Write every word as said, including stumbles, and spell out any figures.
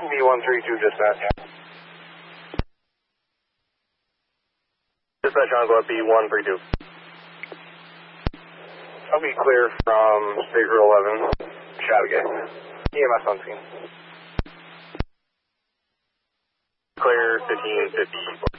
B one three two dispatch. Dispatch on go up B one three two. I'll be clear from State Route eleven, Chattagate. E M S on scene. Clear fifteen fifty.